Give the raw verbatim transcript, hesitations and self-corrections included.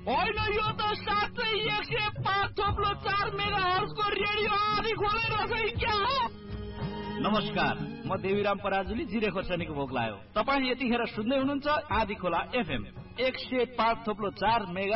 होइन यो त साँच्चै एक सय पाँच थोप्लो चार मेगा हर्जको रेडियो आदि खोले रहेछ क्या हो? नमस्कार, म देवीराम पराजुली जिरे खोर्सानीको भोक लाग्यो। तपाईँ यतिखेर सुन्दै हुनुहुन्छ आदि खोला एफएम एक सय पाँच थोप्लो चार मेगा